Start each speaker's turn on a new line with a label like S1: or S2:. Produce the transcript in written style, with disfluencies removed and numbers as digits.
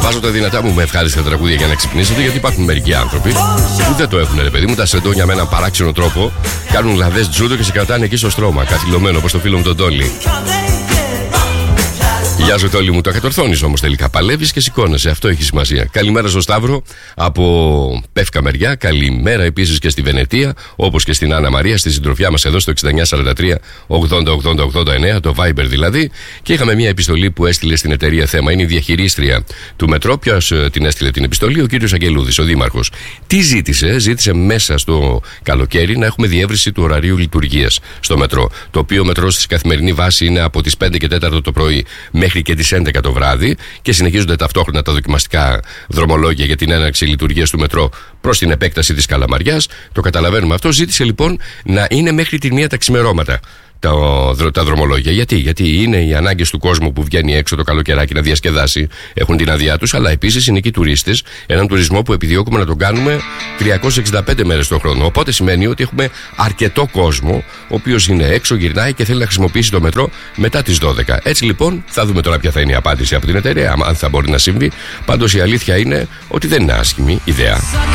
S1: Βάζω τα δυνατά μου με ευχάριστα τραγούδια για να ξυπνήσετε, γιατί υπάρχουν μερικοί άνθρωποι που δεν το έχουν, ρε παιδί μου. Τα σεντόνια με έναν παράξενο τρόπο κάνουν λαδές τζούντο και σε κρατάνε εκεί στο στρώμα, καθυλωμένο όπως το φίλο μου τον Τόλι. Γεια σου Τόλι μου, το κατορθώνεις όμως τελικά. Παλεύεις και σηκώνεσαι, αυτό έχει σημασία. Καλημέρα στο Σταύρο από Πεύκα μεριά. Καλημέρα επίσης και στη Βενετία, όπως και στην Άννα Μαρία, στη συντροφιά μας εδώ στο 6943 80 89, το Viber δηλαδή. Και είχαμε μια επιστολή που έστειλε στην εταιρεία θέμα. Είναι η διαχειρίστρια του μετρό. Ποιος την έστειλε την επιστολή? Ο κύριος Αγγελούδης, ο δήμαρχος. Τι ζήτησε? Ζήτησε μέσα στο καλοκαίρι να έχουμε διεύρυνση του ωραρίου λειτουργίας στο μετρό. Το οποίο μετρό στη καθημερινή βάση είναι από τις 5 και 4 το πρωί μέχρι και τις 11 το βράδυ και συνεχίζονται ταυτόχρονα τα δοκιμαστικά δρομολόγια για την έναρξη λειτουργίας του μετρό προς την επέκταση της Καλαμαριάς. Το καταλαβαίνουμε αυτό. Ζήτησε λοιπόν να είναι μέχρι τη 1 τα ξημερώματα τα δρομολόγια. Γιατί είναι οι ανάγκες του κόσμου που βγαίνει έξω το καλοκαιράκι να διασκεδάσει, έχουν την άδειά τους, αλλά επίσης είναι και οι τουρίστες. Έναν τουρισμό που επιδιώκουμε να τον κάνουμε 365 μέρες το χρόνο. Οπότε σημαίνει ότι έχουμε αρκετό κόσμο, ο οποίος είναι έξω, γυρνάει και θέλει να χρησιμοποιήσει το μετρό μετά τις 12. Έτσι λοιπόν, θα δούμε τώρα ποια θα είναι η απάντηση από την εταιρεία, αν θα μπορεί να συμβεί. Πάντως η αλήθεια είναι ότι δεν είναι άσχημη ιδέα.